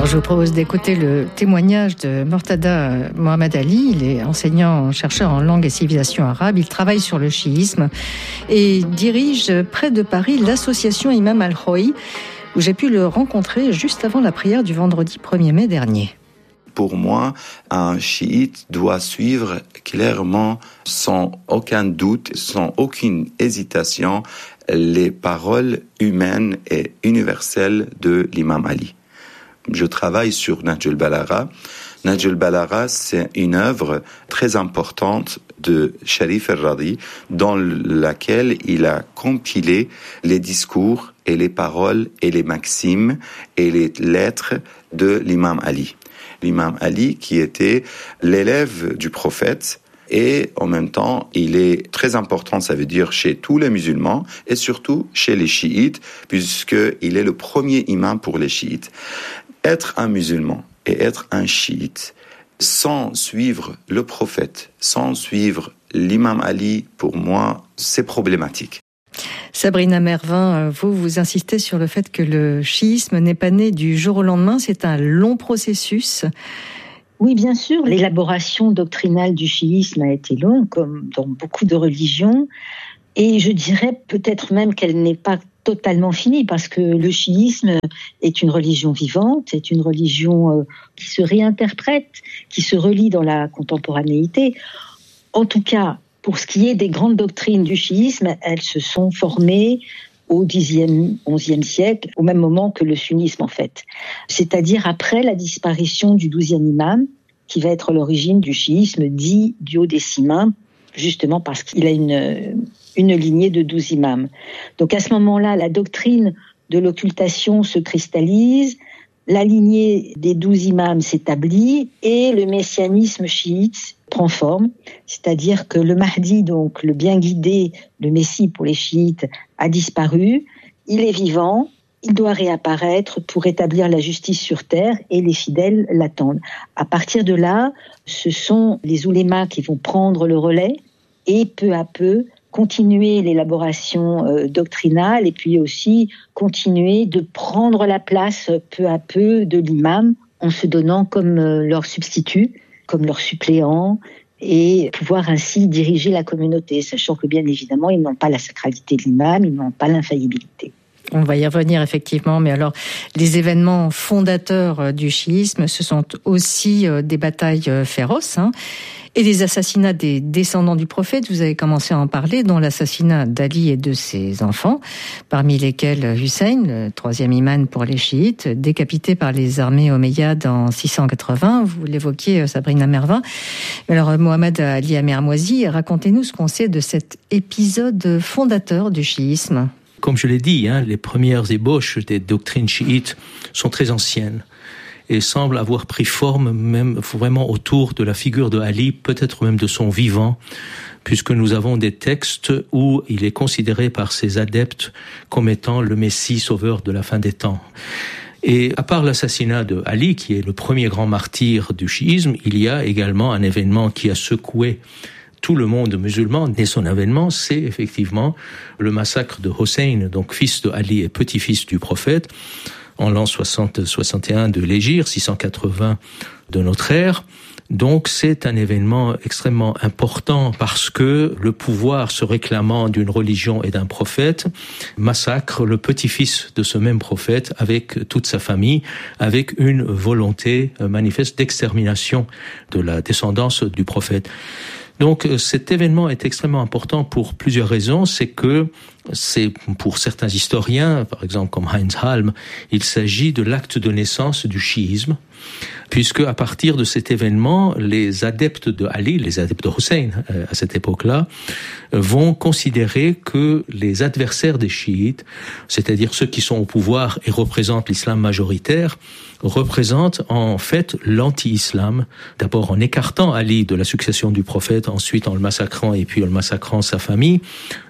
Je vous propose d'écouter le témoignage de Mortada Mohamed Ali. Il est enseignant-chercheur en langue et civilisation arabe. Il travaille sur le chiisme et dirige près de Paris l'association Imam Al-Khoui, où j'ai pu le rencontrer juste avant la prière du vendredi 1er mai dernier. Pour moi, un chiite doit suivre clairement, sans aucun doute, sans aucune hésitation, les paroles humaines et universelles de l'imam Ali. Je travaille sur Nahj al-Balagha. Nahj al-Balagha, c'est une œuvre très importante de Sharif al-Radi, dans laquelle il a compilé les discours et les paroles et les maximes et les lettres de l'imam Ali. L'imam Ali qui était l'élève du prophète, et en même temps, il est très important, ça veut dire chez tous les musulmans et surtout chez les chiites, puisqu'il est le premier imam pour les chiites. Être un musulman et être un chiite sans suivre le prophète, sans suivre l'imam Ali, pour moi, c'est problématique. Sabrina Mervin, vous insistez sur le fait que le chiisme n'est pas né du jour au lendemain, c'est un long processus. Oui, bien sûr, l'élaboration doctrinale du chiisme a été longue, comme dans beaucoup de religions, et je dirais peut-être même qu'elle n'est pas totalement finie, parce que le chiisme est une religion vivante, est une religion qui se réinterprète, qui se relie dans la contemporanéité. En tout cas, pour ce qui est des grandes doctrines du chiisme, elles se sont formées au Xe, XIe siècle, au même moment que le sunnisme en fait. C'est-à-dire après la disparition du 12e imam, qui va être l'origine du chiisme dit duodécimain, justement parce qu'il a une lignée de 12 imams. Donc à ce moment-là, la doctrine de l'occultation se cristallise, la lignée des 12 imams s'établit et le messianisme chiite prend forme, c'est-à-dire que le Mahdi, donc le bien guidé, le Messie pour les chiites, a disparu, il est vivant, il doit réapparaître pour établir la justice sur terre et les fidèles l'attendent. À partir de là, ce sont les oulémas qui vont prendre le relais et peu à peu continuer l'élaboration doctrinale et puis aussi continuer de prendre la place peu à peu de l'imam en se donnant comme leur substitut, comme leur suppléant, et pouvoir ainsi diriger la communauté, sachant que bien évidemment, ils n'ont pas la sacralité de l'imam, ils n'ont pas l'infaillibilité. On va y revenir effectivement, mais alors les événements fondateurs du chiisme, ce sont aussi des batailles féroces, et les assassinats des descendants du prophète. Vous avez commencé à en parler, dont l'assassinat d'Ali et de ses enfants, parmi lesquels Hussein, le troisième imam pour les chiites, décapité par les armées omeyyades en 680. Vous l'évoquiez, Sabrina Mervin. Alors Mohamed Ali Amermoisi, racontez-nous ce qu'on sait de cet épisode fondateur du chiisme. Comme je l'ai dit, les premières ébauches des doctrines chiites sont très anciennes et semblent avoir pris forme même vraiment autour de la figure de Ali, peut-être même de son vivant, puisque nous avons des textes où il est considéré par ses adeptes comme étant le Messie sauveur de la fin des temps. Et à part l'assassinat de Ali, qui est le premier grand martyr du chiisme, il y a également un événement qui a secoué tout le monde musulman. Dès son avènement, c'est effectivement le massacre de Hussein, donc fils de Ali et petit-fils du prophète, en l'an 60-61 de l'Hégire, 680 de notre ère. Donc c'est un événement extrêmement important parce que le pouvoir se réclamant d'une religion et d'un prophète massacre le petit-fils de ce même prophète avec toute sa famille, avec une volonté manifeste d'extermination de la descendance du prophète. Donc cet événement est extrêmement important pour plusieurs raisons. C'est pour certains historiens, par exemple comme Heinz Halm, il s'agit de l'acte de naissance du chiisme, puisque à partir de cet événement, les adeptes de Ali, les adeptes de Hussein à cette époque-là, vont considérer que les adversaires des chiites, c'est-à-dire ceux qui sont au pouvoir et représentent l'islam majoritaire, représentent en fait l'anti-islam, d'abord en écartant Ali de la succession du prophète, ensuite en le massacrant et puis en le massacrant sa famille,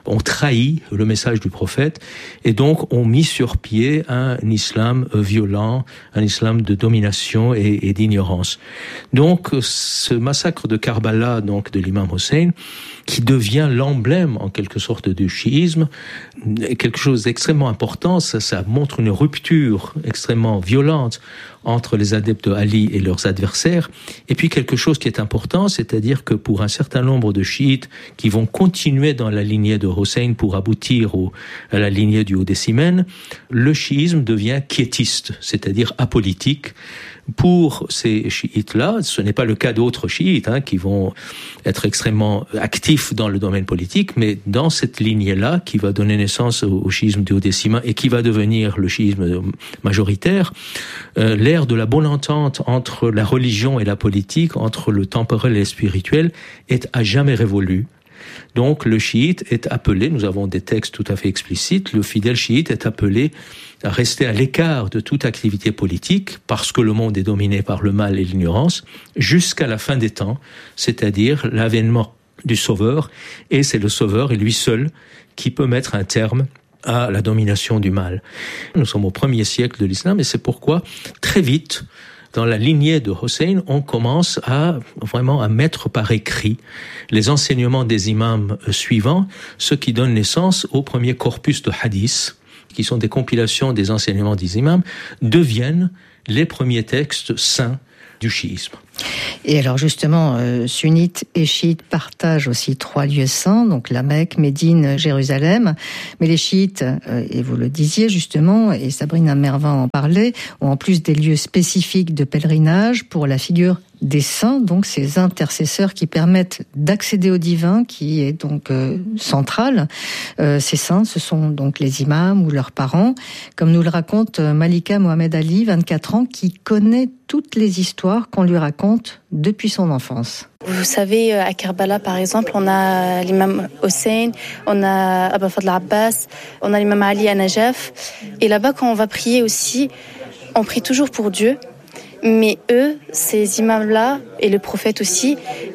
ont trahi le message du prophète et donc ont mis sur pied un islam violent, un islam de domination et d'ignorance. Donc ce massacre de Karbala, donc de l'imam Hussein, qui devient l'emblème en quelque sorte du chiisme, quelque chose d'extrêmement important, ça montre une rupture extrêmement violente entre les adeptes de Ali et leurs adversaires, et puis quelque chose qui est important, c'est-à-dire que pour un certain nombre de chiites qui vont continuer dans la lignée de Hussein pour aboutir à la lignée du Haut-Décimène, le chiisme devient quiétiste, c'est-à-dire apolitique. Pour ces chiites-là, ce n'est pas le cas d'autres chiites qui vont être extrêmement actifs dans le domaine politique, mais dans cette lignée-là, qui va donner naissance au chiisme du Haut-Décimène et qui va devenir le chiisme majoritaire, l'ère de la bonne entente entre la religion et la politique, entre le temporel et le spirituel, est à jamais révolue. Donc le chiite est appelé, nous avons des textes tout à fait explicites, le fidèle chiite est appelé à rester à l'écart de toute activité politique parce que le monde est dominé par le mal et l'ignorance jusqu'à la fin des temps, c'est-à-dire l'avènement du Sauveur, et c'est le Sauveur et lui seul qui peut mettre un terme à la domination du mal. Nous sommes au 1er siècle de l'islam et c'est pourquoi très vite, dans la lignée de Hussein, on commence à mettre par écrit les enseignements des imams suivants, ce qui donne naissance au premier corpus de hadith, qui sont des compilations des enseignements des imams, deviennent les premiers textes saints du chiisme. Et alors justement, sunnites et chiites partagent aussi 3 lieux saints, donc la Mecque, Médine, Jérusalem. Mais les chiites, et vous le disiez justement, et Sabrina Mervin en parlait, ont en plus des lieux spécifiques de pèlerinage pour la figure des saints, donc ces intercesseurs qui permettent d'accéder au divin, qui est donc central. Ces saints, ce sont donc les imams ou leurs parents, comme nous le raconte Malika Mohamed Ali, 24 ans, qui connaît toutes les histoires qu'on lui raconte depuis son enfance. Vous savez, à Karbala, par exemple, on a l'imam Hussein, on a Abba Fadl Abbas, on a l'imam Ali à Najaf. Et là-bas, quand on va prier aussi, on prie toujours pour Dieu. Mais eux, ces imams-là, et le prophète aussi,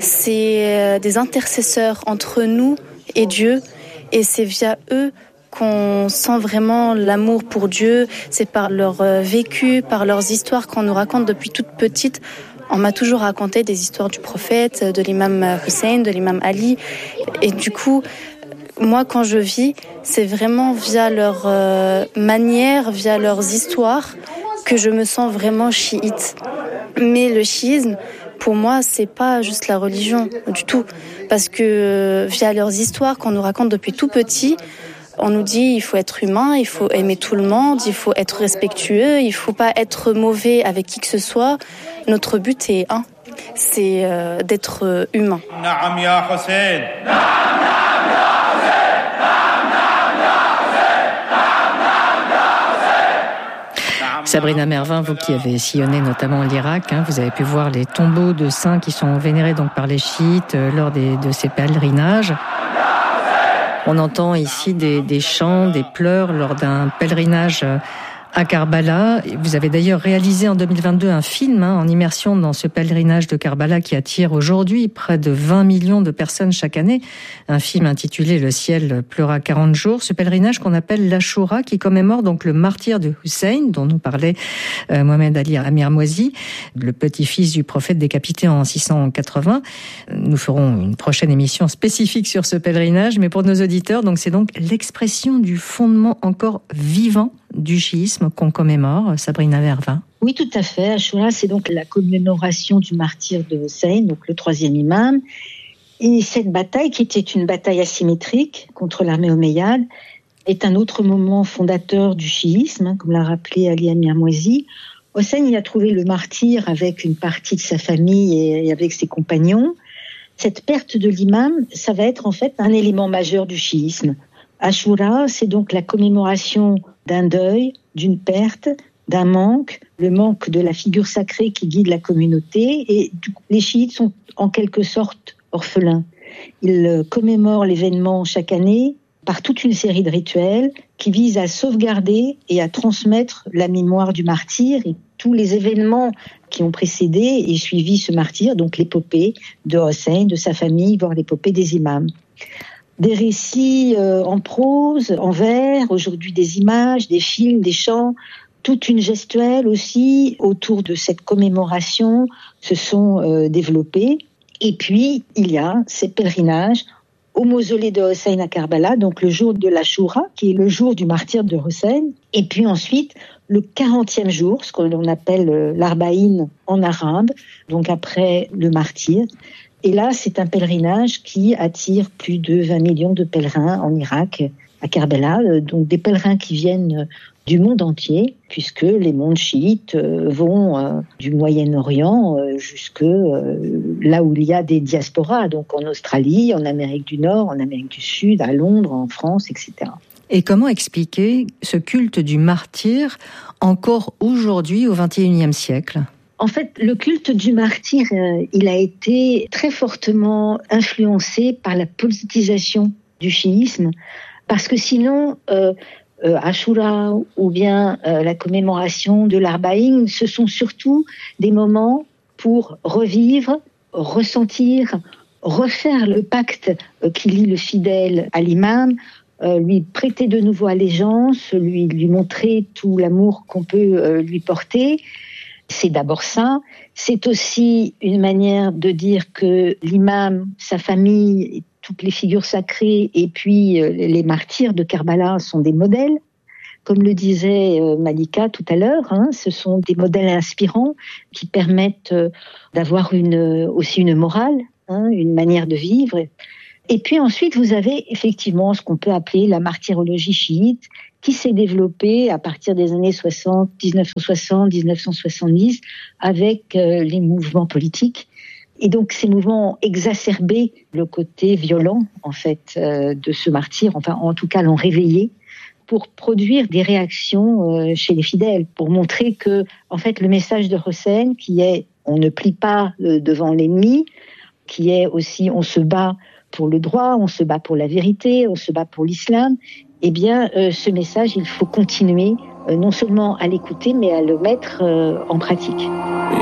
c'est des intercesseurs entre nous et Dieu. Et c'est via eux qu'on sent vraiment l'amour pour Dieu. C'est par leur vécu, par leurs histoires qu'on nous raconte depuis toute petite. On m'a toujours raconté des histoires du prophète, de l'imam Hussein, de l'imam Ali. Et du coup, moi, quand je vis, c'est vraiment via leur manière, via leurs histoires, que je me sens vraiment chiite. Mais le chiisme, pour moi, c'est pas juste la religion du tout. Parce que via leurs histoires qu'on nous raconte depuis tout petit, on nous dit il faut être humain, il faut aimer tout le monde, il faut être respectueux, il faut pas être mauvais avec qui que ce soit. Notre but est un, c'est d'être humain. Naam ya Hussein. Sabrina Mervin, vous qui avez sillonné notamment l'Irak, vous avez pu voir les tombeaux de saints qui sont vénérés donc par les chiites lors de ces pèlerinages. On entend ici des chants, des pleurs lors d'un pèlerinage à Karbala. Vous avez d'ailleurs réalisé en 2022 un film en immersion dans ce pèlerinage de Karbala qui attire aujourd'hui près de 20 millions de personnes chaque année. Un film intitulé « Le ciel pleura 40 jours ». Ce pèlerinage qu'on appelle l'Ashura, qui commémore donc le martyre de Hussein, dont nous parlait Mohamed Ali Amirmoisi, le petit-fils du prophète décapité en 680. Nous ferons une prochaine émission spécifique sur ce pèlerinage, mais pour nos auditeurs, donc c'est donc l'expression du fondement encore vivant du chiisme qu'on commémore, Sabrina Mervin. Oui, tout à fait. Ashura, c'est donc la commémoration du martyre de Hussein, donc le 3e imam. Et cette bataille, qui était une bataille asymétrique contre l'armée omeyyade, est un autre moment fondateur du chiisme, comme l'a rappelé Ali Amirmoisi. Hussein y a trouvé le martyr avec une partie de sa famille et avec ses compagnons. Cette perte de l'imam, ça va être en fait un élément majeur du chiisme. Ashura, c'est donc la commémoration d'un deuil, d'une perte, d'un manque, le manque de la figure sacrée qui guide la communauté. Et les chiites sont en quelque sorte orphelins. Ils commémorent l'événement chaque année par toute une série de rituels qui visent à sauvegarder et à transmettre la mémoire du martyr et tous les événements qui ont précédé et suivi ce martyr, donc l'épopée de Hussein, de sa famille, voire l'épopée des imams. des récits en prose, en vers, aujourd'hui des images, des films, des chants, toute une gestuelle aussi autour de cette commémoration se sont développées. Et puis, il y a ces pèlerinages au mausolée de Hossein à Karbala, donc le jour de l'Ashura, qui est le jour du martyre de Hossein. Et puis ensuite, le 40e jour, ce qu'on appelle l'Arbaïn en arabe, donc après le martyr. Et là, c'est un pèlerinage qui attire plus de 20 millions de pèlerins en Irak, à Karbala, donc des pèlerins qui viennent du monde entier, puisque les mondes chiites vont du Moyen-Orient jusque là où il y a des diasporas, donc en Australie, en Amérique du Nord, en Amérique du Sud, à Londres, en France, etc. Et comment expliquer ce culte du martyr encore aujourd'hui au XXIe siècle ? En fait, le culte du martyr, il a été très fortement influencé par la politisation du chiisme, parce que sinon, Ashura ou bien la commémoration de l'Arbaïn, ce sont surtout des moments pour revivre, ressentir, refaire le pacte qui lie le fidèle à l'imam, lui prêter de nouveau allégeance, lui montrer tout l'amour qu'on peut lui porter. C'est d'abord ça. C'est aussi une manière de dire que l'imam, sa famille, toutes les figures sacrées et puis les martyrs de Karbala sont des modèles. Comme le disait Malika tout à l'heure, ce sont des modèles inspirants qui permettent d'avoir aussi une morale, une manière de vivre. Et puis ensuite, vous avez effectivement ce qu'on peut appeler la martyrologie chiite, qui s'est développée à partir des années 60, 1960, 1970, avec les mouvements politiques. Et donc ces mouvements ont exacerbé le côté violent, en fait, de ce martyr, enfin en tout cas l'ont réveillé, pour produire des réactions chez les fidèles, pour montrer que, en fait, le message de Hossein, qui est « on ne plie pas devant l'ennemi », qui est aussi « on se bat pour le droit, on se bat pour la vérité, on se bat pour l'islam », eh bien, ce message, il faut continuer non seulement à l'écouter, mais à le mettre en pratique.